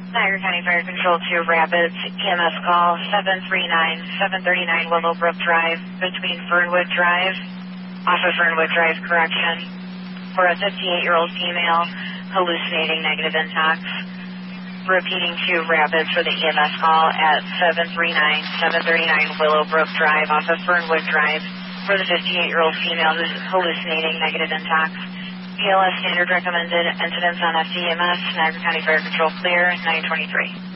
Niagara County Fire Control to Rapids, EMS call 739 Willowbrook Drive between Fernwood Drive, off of Fernwood Drive, correction, for a 58-year-old female hallucinating negative intox. Repeating to Rapids for the EMS call at 739 Willowbrook Drive, off of Fernwood Drive, for the 58-year-old female who's hallucinating negative intox. PLS standard recommended incidents on FDMS, Niagara County Fire Control clear, 923.